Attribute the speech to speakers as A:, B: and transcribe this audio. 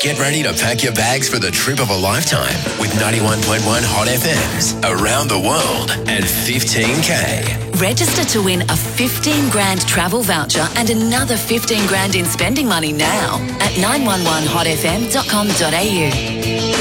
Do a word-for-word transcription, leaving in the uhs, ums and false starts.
A: Get ready to pack your bags for the trip of a lifetime with ninety-one point one Hot F M's around the world and fifteen K.
B: Register to win a fifteen grand travel voucher and another fifteen grand in spending money now at nine one one hot f m dot com dot a u.